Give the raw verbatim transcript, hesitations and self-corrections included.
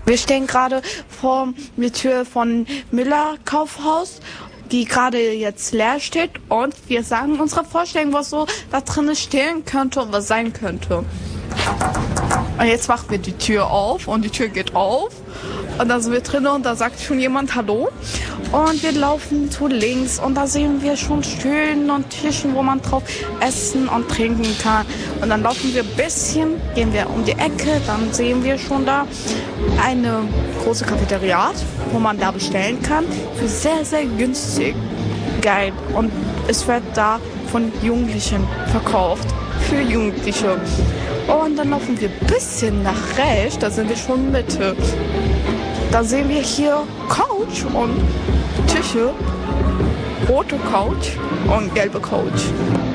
Wir stehen gerade vor der Tür von Müller Kaufhaus, die gerade jetzt leer steht, und wir sagen unsere Vorstellung, was so da drin stehen könnte und was sein könnte. Und jetzt machen wir die Tür auf und die Tür geht auf und da sind wir drin und da sagt schon jemand Hallo und wir laufen zu links und da sehen wir schon Stühlen und Tischen, wo man drauf essen und trinken kann. Und dann laufen wir ein bisschen, gehen wir um die Ecke, dann sehen wir schon da eine große Cafeteriat, wo man da bestellen kann, für sehr, sehr günstig. Geil. Und es wird da von Jugendlichen verkauft, für Jugendliche. Und dann laufen wir ein bisschen nach rechts, da sind wir schon Mitte. Da sehen wir hier Couch und Tische, rote Couch und gelbe Couch.